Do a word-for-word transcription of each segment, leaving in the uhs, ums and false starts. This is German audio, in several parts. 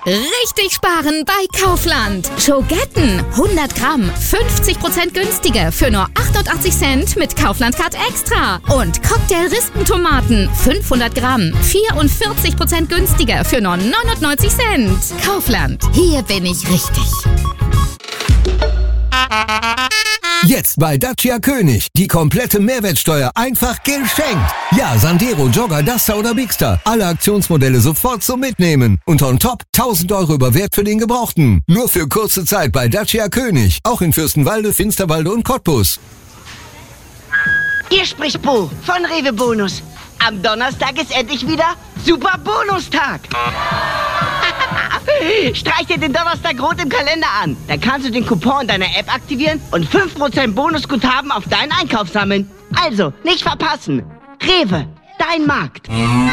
Richtig sparen bei Kaufland. Schogetten hundert Gramm, fünfzig Prozent günstiger für nur achtundachtzig Cent mit Kaufland Card Extra. Und Cocktail-Rispentomaten fünfhundert Gramm, vierundvierzig Prozent günstiger für nur neunundneunzig Cent. Kaufland, hier bin ich richtig. Jetzt bei Dacia König. Die komplette Mehrwertsteuer einfach geschenkt. Ja, Sandero, Jogger, Duster oder Bigster. Alle Aktionsmodelle sofort zum Mitnehmen. Und on top tausend Euro über Wert für den Gebrauchten. Nur für kurze Zeit bei Dacia König. Auch in Fürstenwalde, Finsterwalde und Cottbus. Hier spricht Bo von Rewe Bonus. Am Donnerstag ist endlich wieder Super Bonustag. Streich dir den Donnerstag rot im Kalender an. Dann kannst du den Coupon in deiner App aktivieren und fünf Prozent Bonusguthaben auf deinen Einkauf sammeln. Also, nicht verpassen. Rewe, dein Markt.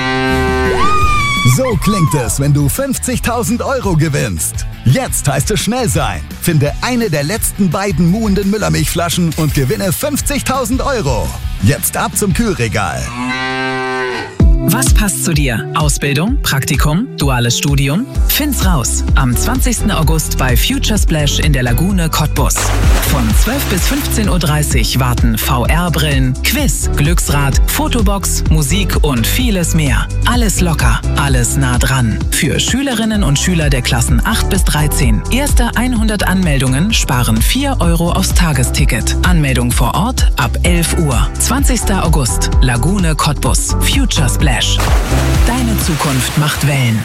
So klingt es, wenn du fünfzigtausend Euro gewinnst. Jetzt heißt es schnell sein. Finde eine der letzten beiden muhenden Müllermilchflaschen und gewinne fünfzigtausend Euro. Jetzt ab zum Kühlregal. Was passt zu dir? Ausbildung, Praktikum, duales Studium? Find's raus. Am zwanzigsten August bei Future Splash in der Lagune Cottbus. Von zwölf bis fünfzehn Uhr dreißig warten V R-Brillen, Quiz, Glücksrad, Fotobox, Musik und vieles mehr. Alles locker, alles nah dran. Für Schülerinnen und Schüler der Klassen acht bis dreizehn. Erste hundert Anmeldungen sparen vier Euro aufs Tagesticket. Anmeldung vor Ort ab elf Uhr. zwanzigsten August, Lagune Cottbus. Future Splash. Deine Zukunft macht Wellen.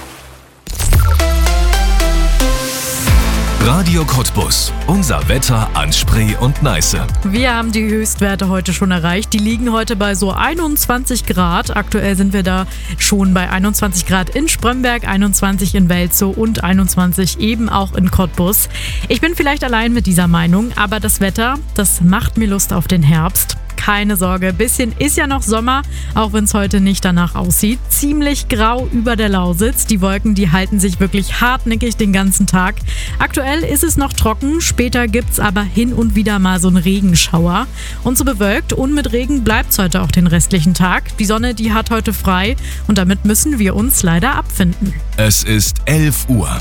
Radio Cottbus. Unser Wetter an Spree und Neiße. Wir haben die Höchstwerte heute schon erreicht. Die liegen heute bei so einundzwanzig Grad. Aktuell sind wir da schon bei einundzwanzig Grad in Spremberg, einundzwanzig in Welzow und einundzwanzig eben auch in Cottbus. Ich bin vielleicht allein mit dieser Meinung, aber das Wetter, das macht mir Lust auf den Herbst. Keine Sorge, bisschen ist ja noch Sommer, auch wenn es heute nicht danach aussieht. Ziemlich grau über der Lausitz. Die Wolken, die halten sich wirklich hartnäckig den ganzen Tag. Aktuell ist es noch trocken, später gibt es aber hin und wieder mal so einen Regenschauer. Und so bewölkt und mit Regen bleibt es heute auch den restlichen Tag. Die Sonne, die hat heute frei und damit müssen wir uns leider abfinden. Es ist elf Uhr.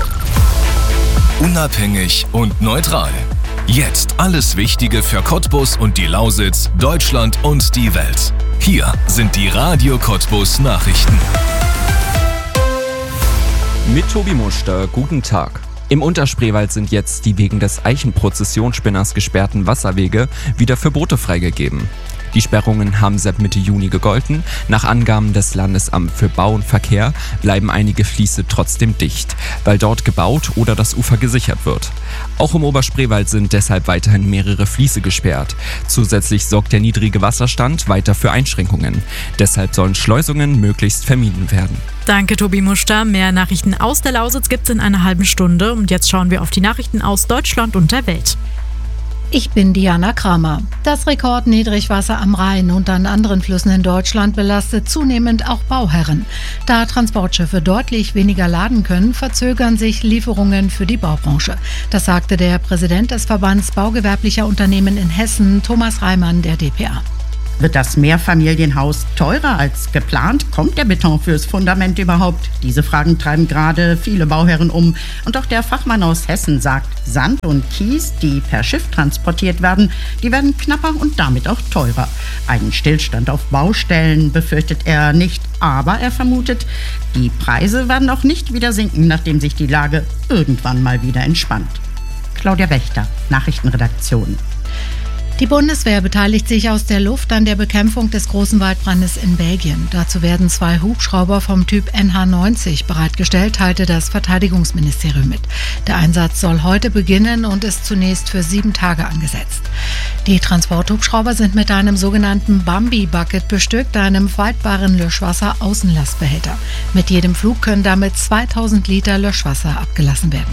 Unabhängig und neutral. Jetzt alles Wichtige für Cottbus und die Lausitz, Deutschland und die Welt. Hier sind die Radio Cottbus Nachrichten. Mit Tobi Muster, guten Tag. Im Unterspreewald sind jetzt die wegen des Eichenprozessionsspinners gesperrten Wasserwege wieder für Boote freigegeben. Die Sperrungen haben seit Mitte Juni gegolten. Nach Angaben des Landesamts für Bau und Verkehr bleiben einige Fließe trotzdem dicht, weil dort gebaut oder das Ufer gesichert wird. Auch im Oberspreewald sind deshalb weiterhin mehrere Fließe gesperrt. Zusätzlich sorgt der niedrige Wasserstand weiter für Einschränkungen. Deshalb sollen Schleusungen möglichst vermieden werden. Danke, Tobi Muster. Mehr Nachrichten aus der Lausitz gibt's in einer halben Stunde. Und jetzt schauen wir auf die Nachrichten aus Deutschland und der Welt. Ich bin Diana Kramer. Das Rekordniedrigwasser am Rhein und an anderen Flüssen in Deutschland belastet zunehmend auch Bauherren. Da Transportschiffe deutlich weniger laden können, verzögern sich Lieferungen für die Baubranche. Das sagte der Präsident des Verbands Baugewerblicher Unternehmen in Hessen, Thomas Reimann, der D P A. Wird das Mehrfamilienhaus teurer als geplant? Kommt der Beton fürs Fundament überhaupt? Diese Fragen treiben gerade viele Bauherren um. Und auch der Fachmann aus Hessen sagt, Sand und Kies, die per Schiff transportiert werden, die werden knapper und damit auch teurer. Einen Stillstand auf Baustellen befürchtet er nicht, aber er vermutet, die Preise werden auch nicht wieder sinken, nachdem sich die Lage irgendwann mal wieder entspannt. Claudia Wächter, Nachrichtenredaktion. Die Bundeswehr beteiligt sich aus der Luft an der Bekämpfung des großen Waldbrandes in Belgien. Dazu werden zwei Hubschrauber vom Typ N H neunzig bereitgestellt, teilte das Verteidigungsministerium mit. Der Einsatz soll heute beginnen und ist zunächst für sieben Tage angesetzt. Die Transporthubschrauber sind mit einem sogenannten Bambi-Bucket bestückt, einem faltbaren Löschwasser-Außenlastbehälter. Mit jedem Flug können damit zweitausend Liter Löschwasser abgelassen werden.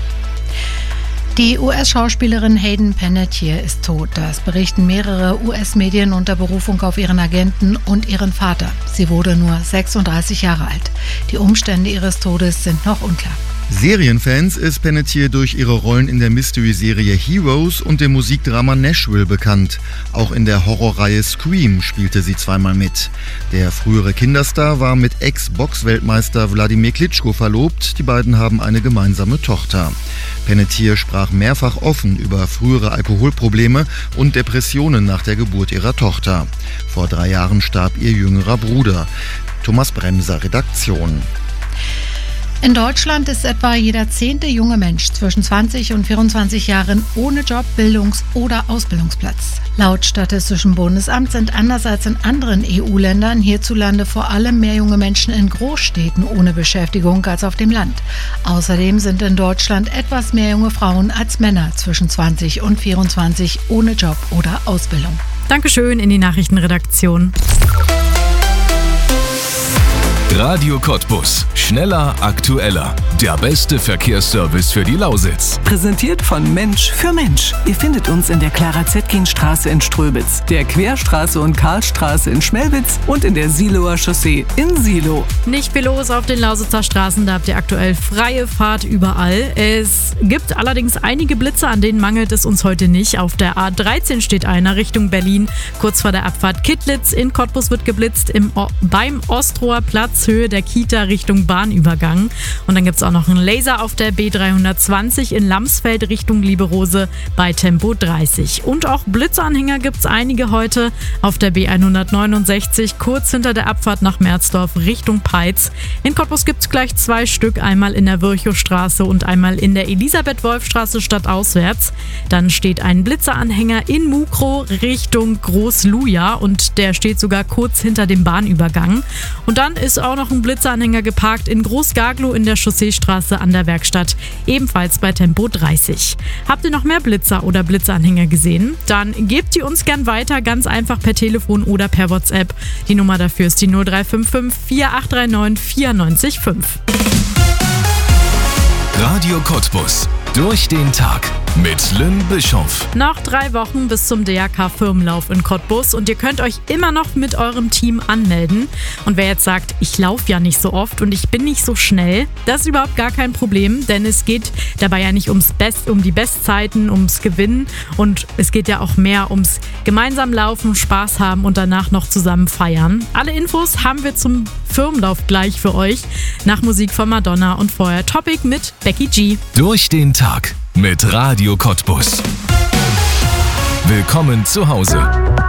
Die U S-Schauspielerin Hayden Panettiere ist tot. Das berichten mehrere U S-Medien unter Berufung auf ihren Agenten und ihren Vater. Sie wurde nur sechsunddreißig Jahre alt. Die Umstände ihres Todes sind noch unklar. Serienfans ist Panettiere durch ihre Rollen in der Mystery-Serie Heroes und dem Musikdrama Nashville bekannt. Auch in der Horrorreihe Scream spielte sie zweimal mit. Der frühere Kinderstar war mit Ex-Box-Weltmeister Wladimir Klitschko verlobt. Die beiden haben eine gemeinsame Tochter. Panettiere sprach mehrfach offen über frühere Alkoholprobleme und Depressionen nach der Geburt ihrer Tochter. Vor drei Jahren starb ihr jüngerer Bruder. Thomas Bremser, Redaktion. In Deutschland ist etwa jeder zehnte junge Mensch zwischen zwanzig und vierundzwanzig Jahren ohne Job, Bildungs- oder Ausbildungsplatz. Laut Statistischem Bundesamt sind anders als in anderen E U-Ländern hierzulande vor allem mehr junge Menschen in Großstädten ohne Beschäftigung als auf dem Land. Außerdem sind in Deutschland etwas mehr junge Frauen als Männer zwischen zwanzig und vierundzwanzig ohne Job oder Ausbildung. Dankeschön in die Nachrichtenredaktion. Radio Cottbus. Schneller, aktueller. Der beste Verkehrsservice für die Lausitz. Präsentiert von Mensch für Mensch. Ihr findet uns in der Clara-Zetkin-Straße in Ströbitz, der Querstraße und Karlstraße in Schmelwitz und in der Siloer Chaussee in Silo. Nicht viel los auf den Lausitzer Straßen, da habt ihr aktuell freie Fahrt überall. Es gibt allerdings einige Blitze, an denen mangelt es uns heute nicht. Auf der A dreizehn steht einer Richtung Berlin, kurz vor der Abfahrt Kittlitz. In Cottbus wird geblitzt, im o- beim Ostrower Platz, Höhe der Kita Richtung Bahnübergang. Und dann gibt es auch noch einen Laser auf der B dreihundertzwanzig in Lamsfeld Richtung Lieberose bei Tempo dreißig. Und auch Blitzanhänger gibt es einige heute auf der B hundertneunundsechzig, kurz hinter der Abfahrt nach Merzdorf Richtung Peitz. In Cottbus gibt es gleich zwei Stück, einmal in der Virchowstraße und einmal in der Elisabeth-Wolf-Straße stadtauswärts. Dann steht ein Blitzeranhänger in Mukro Richtung Groß-Luja und der steht sogar kurz hinter dem Bahnübergang. Und dann ist auch noch ein Blitzeranhänger geparkt in Groß-Gaglow in der Chausseestraße an der Werkstatt, ebenfalls bei Tempo dreißig. Habt ihr noch mehr Blitzer oder Blitzanhänger gesehen? Dann gebt die uns gern weiter, ganz einfach per Telefon oder per WhatsApp. Die Nummer dafür ist die null drei fünf fünf vier acht drei neun vier neun fünf. Radio Cottbus. Durch den Tag mit Lynn Bischoff. Noch drei Wochen bis zum D R K-Firmenlauf in Cottbus und ihr könnt euch immer noch mit eurem Team anmelden. Und wer jetzt sagt, ich laufe ja nicht so oft und ich bin nicht so schnell, das ist überhaupt gar kein Problem, denn es geht dabei ja nicht ums Best, um die Bestzeiten, ums Gewinnen und es geht ja auch mehr ums gemeinsam laufen, Spaß haben und danach noch zusammen feiern. Alle Infos haben wir zum Firmenlauf gleich für euch nach Musik von Madonna und vorher Topic mit Becky G. Durch den Tag mit Radio Cottbus. Willkommen zu Hause.